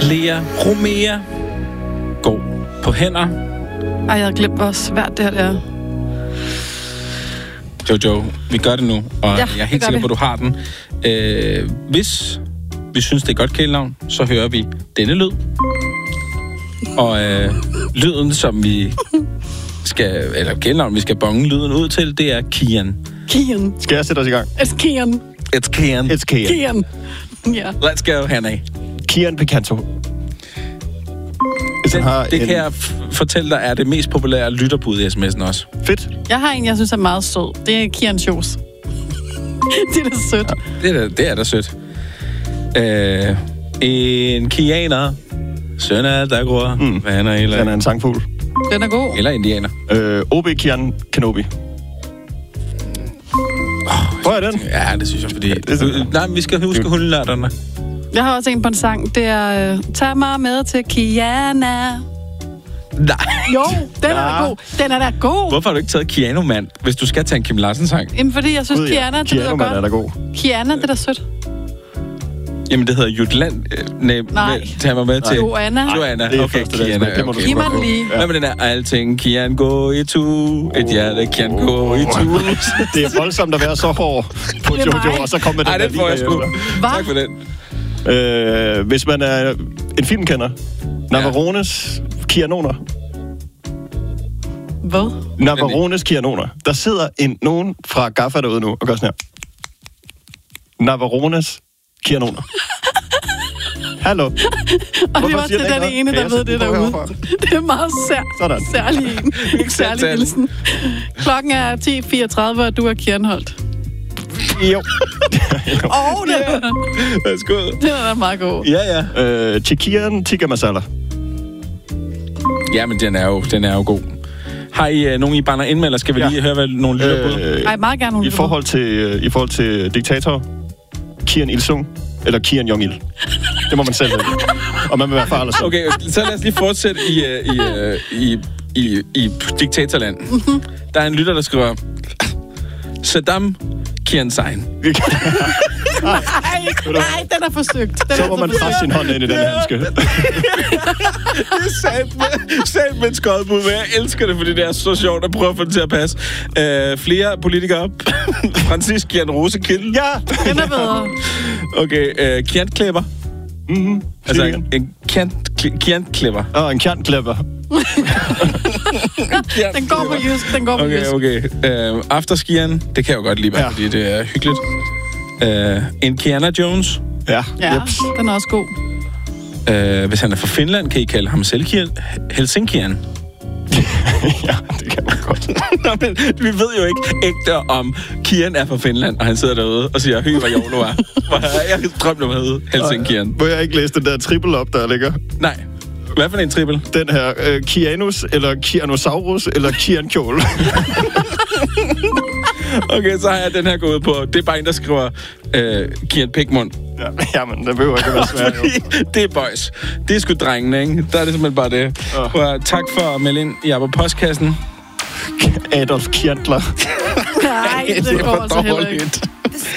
Lea Romea. Gå på hænder. Ej, jeg havde glemt, hvor svært det her er. Jojo, vi gør det nu, og jeg er helt sikker på, at du har den. Hvis vi synes, det er et godt kælenavn, så hører vi denne lyd. Og lyden, som vi skal, eller kælenavn, vi skal bonge lyden ud til, det er Kian. Kian. Skal jeg sætte os i gang? It's Kian. It's Kian. It's Kian. Kian. Ja. Let's go, Hanna. Kian Picanto. Det kan jeg fortælle dig, er det mest populære lytterbud i sms'en også. Fedt. Jeg har en, jeg synes er meget sød. Det er Kian Sjos. Det er da sødt. Det er da sødt. En kianer. Søn af Dagur. Hvad han er eller? Han er en sangfugl. Den er god. Eller indianer. OB Kian Kenobi. Hvor er den? Ja, det synes jeg, fordi... Nej, men vi skal huske hundelørterne. Jeg har også en på en sang. Det er Tag mig med til Kiana. Nej. Jo, den er da god. Den er da god. Hvorfor har du ikke taget Kiano Mand, hvis du skal tage en Kim Larsen-sang? Jamen, fordi jeg synes, Kiana, det lyder godt. Er da god. Kiana, det er da sødt. Jamen, det hedder Jutland. Nej. Tag mig med til... Joanna. Okay, Kiana. Giv mig den lige. Hvad med den der? Alting, Kian gå i tu. Et hjerte, Kian gå i tu. Det er voldsomt at være så hård på Jojo, og så kommer den der lige får jeg sgu. Tak for den. Hvis man er en filmkender, Navarones Kianoner. Hvad? Navarones Kianoner. Der sidder nogen fra Gaffa derude nu og gør sådan her. Navarones Kianoner. Hallo. Og det er også den ene, der ved det derude. Det er meget særlig en. Ikke særlig hilsen. Klokken er 10:34, og du er Kianholdt. Jo. Værsgo. Den er meget god. Ja. Chikian Tikka Masala. Ja, men den er jo god. Har I nogen, I brænder ind med, eller skal vi lige høre, hvad nogle lytter på? Ej, meget gerne nogle lytter I forhold til diktator, Kian Il-sung, eller Kian Jong-il. Det må man selv vælge. Og man vil være far eller sådan. Okay, så lad os lige fortsætte i diktatorland. Der er en lytter, der skriver... Saddam Kian Sein. Nej, den er forsøgt. Så må man presse sin hånd ind i den handske. Det er sandt med et skodbud, men jeg elsker det, fordi det er så sjovt at prøve at få det til at passe. Flere politikere. Francis Kian Rosekind. Ja! Den er bedre. Okay, Kian-klipper. Altså en Kian-klipper. En Kian-klipper. Den går på jysk, Okay. Afterskieren, det kan jeg jo godt lide, fordi det er hyggeligt. En Kiana Jones. Ja, den er også god. Hvis han er fra Finland, kan I kalde ham selv Helsinkian. Ja, det kan man godt. Nå, men vi ved jo ikke ægte om Kian er fra Finland, og han sidder derude og siger, høj, hvad jeg nu er. Jeg drømte om at hedde Helsinkian. Må jeg ikke læse den der triple op, der ligger? Nej. Hvad for en triple? Den her, Kianus, eller Kianosaurus, eller Kiankjol. Okay, så har jeg den her gået på. Det er bare en, der skriver Kian Pikmund. Ja, men det behøver ikke at være svært, jo. Det er boys. Det er sgu drengene, ikke? Der er det simpelthen bare det. Tak for at melde ind i postkassen. Adolf Kiantler. Nej, det går altså heller ikke.